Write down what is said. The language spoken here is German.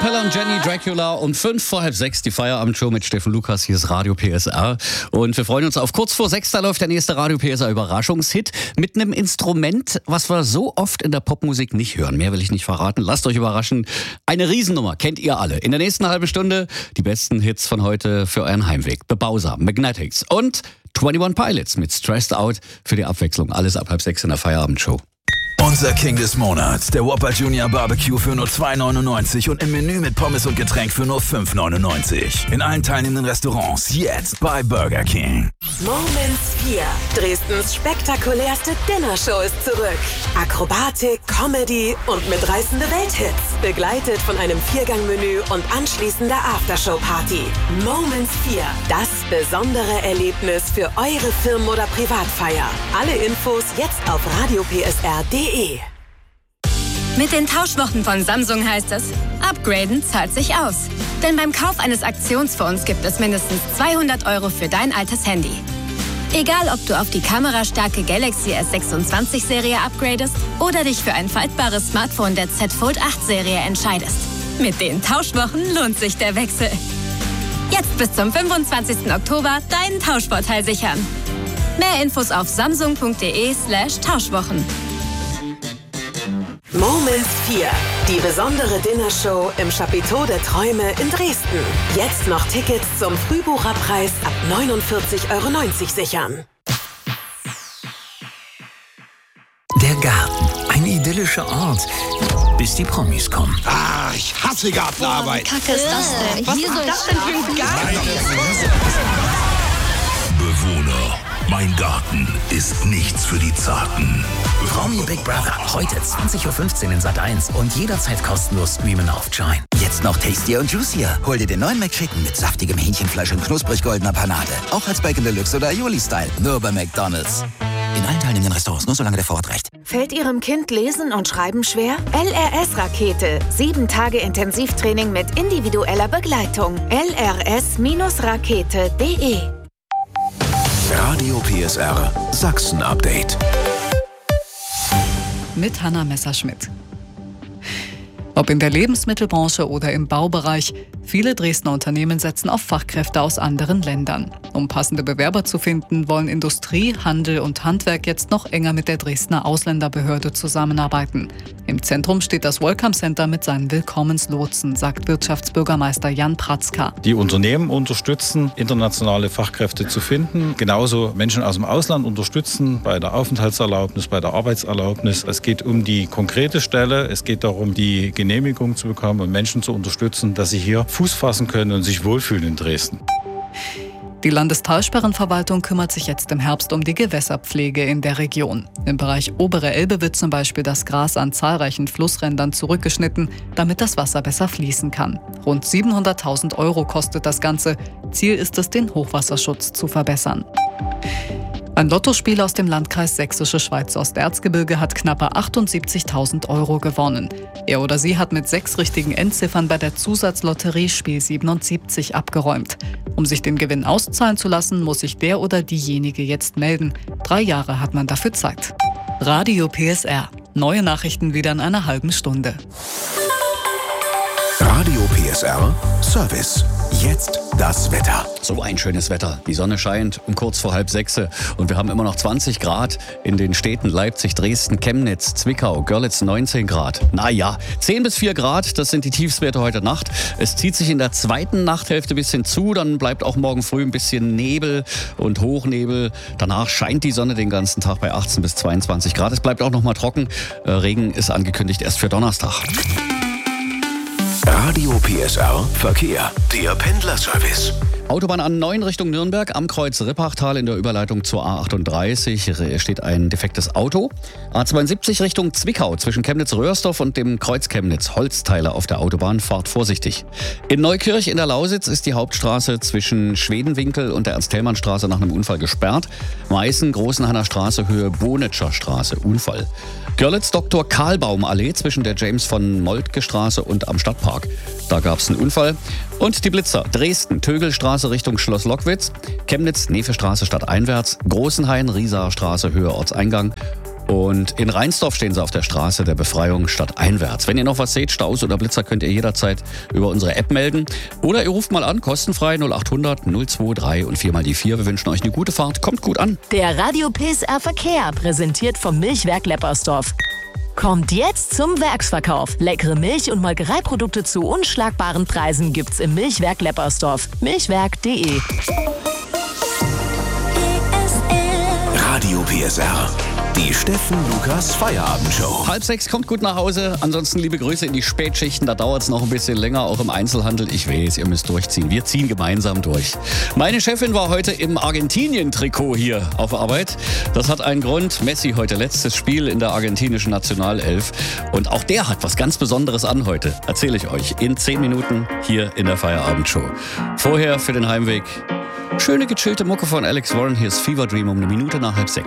Cappella und Jenny Dracula um 5:45 die Feierabendshow mit Steffen Lukas. Hier ist Radio PSR. Und wir freuen uns auf kurz vor 6. Da läuft der nächste Radio PSR Überraschungshit mit einem Instrument, was wir so oft in der Popmusik nicht hören. Mehr will ich nicht verraten. Lasst euch überraschen. Eine Riesennummer, kennt ihr alle. In der nächsten halben Stunde die besten Hits von heute für euren Heimweg. The Bowser, Magnetics und 21 Pilots mit Stressed Out für die Abwechslung. Alles ab 5:30 in der Feierabendshow. Unser King des Monats, der Whopper Junior Barbecue für nur 2,99 und im Menü mit Pommes und Getränk für nur 5,99. In allen teilnehmenden Restaurants, jetzt bei Burger King. Moments 4. Dresdens spektakulärste Dinnershow ist zurück. Akrobatik, Comedy und mitreißende Welthits. Begleitet von einem 4-Gang-Menü und anschließender Aftershow-Party. Moments 4. Das besondere Erlebnis für eure Firmen- oder Privatfeier. Alle Infos jetzt auf radiopsr.de. Mit den Tauschwochen von Samsung heißt es, upgraden zahlt sich aus. Denn beim Kauf eines Aktionsfonds gibt es mindestens 200 € für dein altes Handy. Egal, ob du auf die kamerastarke Galaxy S26-Serie upgradest oder dich für ein faltbares Smartphone der Z Fold 8-Serie entscheidest. Mit den Tauschwochen lohnt sich der Wechsel. Jetzt bis zum 25. Oktober deinen Tauschvorteil sichern. Mehr Infos auf samsung.de/Tauschwochen. Moments 4. Die besondere Dinnershow im Chapiteau der Träume in Dresden. Jetzt noch Tickets zum Frühbucherpreis ab 49,90 € sichern. Der Garten. Ein idyllischer Ort. Bis die Promis kommen. Ah, ich hasse Gartenarbeit. Wie kacke ist das denn? Was ist das denn für ein Garten? Bewohner, mein Garten ist nichts für die Zarten. Promi Big Brother. Heute 20:15 Uhr in Sat.1 und jederzeit kostenlos streamen auf Join. Jetzt noch tastier und juicier. Hol dir den neuen McChicken mit saftigem Hähnchenfleisch und knusprig goldener Panade. Auch als Bacon Deluxe oder Aioli-Style. Nur bei McDonald's. In allen teilnehmenden Restaurants, nur solange der Vorrat reicht. Fällt Ihrem Kind Lesen und Schreiben schwer? LRS-Rakete. 7 Tage Intensivtraining mit individueller Begleitung. lrs-rakete.de. Radio PSR Sachsen-Update. Mit Hanna Messerschmidt. Ob in der Lebensmittelbranche oder im Baubereich, viele Dresdner Unternehmen setzen auf Fachkräfte aus anderen Ländern. Um passende Bewerber zu finden, wollen Industrie, Handel und Handwerk jetzt noch enger mit der Dresdner Ausländerbehörde zusammenarbeiten. Im Zentrum steht das Welcome Center mit seinen Willkommenslotsen, sagt Wirtschaftsbürgermeister Jan Pratzka. Die Unternehmen unterstützen, internationale Fachkräfte zu finden, genauso Menschen aus dem Ausland unterstützen bei der Aufenthaltserlaubnis, bei der Arbeitserlaubnis. Es geht um die konkrete Stelle, es geht darum, die Genehmigung zu bekommen und Menschen zu unterstützen, dass sie hier Fuß fassen können und sich wohlfühlen in Dresden. Die Landestalsperrenverwaltung kümmert sich jetzt im Herbst um die Gewässerpflege in der Region. Im Bereich Obere Elbe wird zum Beispiel das Gras an zahlreichen Flussrändern zurückgeschnitten, damit das Wasser besser fließen kann. Rund 700.000 € kostet das Ganze. Ziel ist es, den Hochwasserschutz zu verbessern. Ein Lottospieler aus dem Landkreis Sächsische Schweiz Osterzgebirge hat knappe 78.000 € gewonnen. Er oder sie hat mit 6 richtigen Endziffern bei der Zusatzlotterie Spiel 77 abgeräumt. Um sich den Gewinn auszahlen zu lassen, muss sich der oder diejenige jetzt melden. 3 Jahre hat man dafür Zeit. Radio PSR. Neue Nachrichten wieder in einer halben Stunde. Radio PSR Service. Jetzt das Wetter. So ein schönes Wetter. Die Sonne scheint um kurz vor 5:30 und wir haben immer noch 20 Grad in den Städten Leipzig, Dresden, Chemnitz, Zwickau, Görlitz 19 Grad. Naja, 10 bis 4 Grad, das sind die Tiefstwerte heute Nacht. Es zieht sich in der zweiten Nachthälfte ein bisschen zu, dann bleibt auch morgen früh ein bisschen Nebel und Hochnebel. Danach scheint die Sonne den ganzen Tag bei 18 bis 22 Grad. Es bleibt auch noch mal trocken. Regen ist angekündigt erst für Donnerstag. Radio PSR Verkehr. Der Pendlerservice. Autobahn A9 Richtung Nürnberg am Kreuz Rippachtal in der Überleitung zur A38 steht ein defektes Auto. A72 Richtung Zwickau zwischen Chemnitz-Röhrsdorf und dem Kreuz Chemnitz. Holzteile auf der Autobahn, fahrt vorsichtig. In Neukirch in der Lausitz ist die Hauptstraße zwischen Schwedenwinkel und der Ernst-Thälmann-Straße nach einem Unfall gesperrt. Meißen, Großenhanner Straße, Höhe Bonitscher Straße, Unfall. Görlitz Dr. Karlbaum-Allee zwischen der James-von-Moltke-Straße und am Stadtpark. Da gab es einen Unfall. Und die Blitzer. Dresden, Tögelstraße Richtung Schloss Lockwitz. Chemnitz, Nefestraße stadteinwärts. Großenhain, Riesaer Straße, Höhe Ortseingang. Und in Rheinsdorf stehen sie auf der Straße der Befreiung stadteinwärts. Wenn ihr noch was seht, Staus oder Blitzer, könnt ihr jederzeit über unsere App melden. Oder ihr ruft mal an, kostenfrei 0800 023 und 4 mal die 4. Wir wünschen euch eine gute Fahrt. Kommt gut an. Der Radio PSR Verkehr, präsentiert vom Milchwerk Leppersdorf. Kommt jetzt zum Werksverkauf. Leckere Milch- und Molkereiprodukte zu unschlagbaren Preisen gibt's im Milchwerk Leppersdorf. Milchwerk.de. Radio PSR. Die Steffen Lukas Feierabendshow. 5:30 kommt gut nach Hause. Ansonsten liebe Grüße in die Spätschichten. Da dauert es noch ein bisschen länger, auch im Einzelhandel. Ich weiß, ihr müsst durchziehen. Wir ziehen gemeinsam durch. Meine Chefin war heute im Argentinien-Trikot hier auf Arbeit. Das hat einen Grund. Messi heute letztes Spiel in der argentinischen Nationalelf. Und auch der hat was ganz Besonderes an heute. Erzähle ich euch in 10 Minuten hier in der Feierabendshow. Vorher für den Heimweg schöne gechillte Mucke von Alex Warren. Hier ist Fever Dream um 1:05.